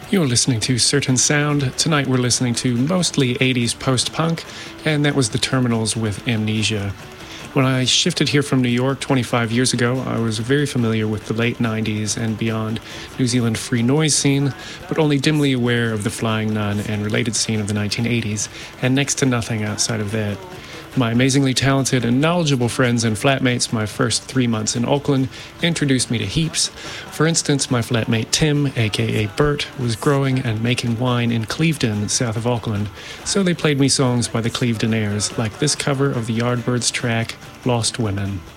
You're listening to Certain Sound. Tonight we're listening to mostly 80s post-punk, and that was the Terminals with Amnesia. When I shifted here from New York 25 years ago, I was very familiar with the late 90s and beyond New Zealand free noise scene, but only dimly aware of the Flying Nun and related scene of the 1980s, and next to nothing outside of that. My amazingly talented and knowledgeable friends and flatmates my first 3 months in Auckland introduced me to heaps. For instance, my flatmate Tim, aka Bert, was growing and making wine in Clevedon, south of Auckland, so they played me songs by the Clevedonaires, like this cover of the Yardbirds track, Lost Women.